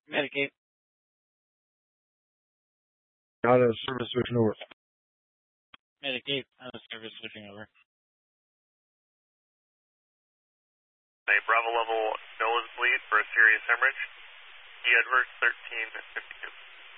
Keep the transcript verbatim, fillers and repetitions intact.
Medicaid. Out of service switching over. Medicaid. Out of service switching over. A Bravo level nosebleed for a serious hemorrhage. E. Edwards, thirteen fifty-two.